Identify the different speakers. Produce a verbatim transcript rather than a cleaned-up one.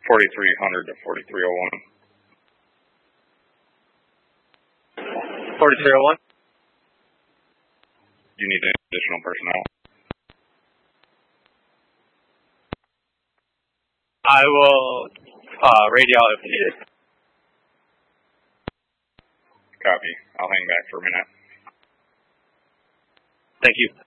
Speaker 1: forty-three hundred to forty-three oh one.
Speaker 2: forty-three oh one.
Speaker 1: Do you need any additional personnel?
Speaker 2: I will uh, radio out if needed.
Speaker 1: Copy. I'll hang back for a minute.
Speaker 2: Thank you.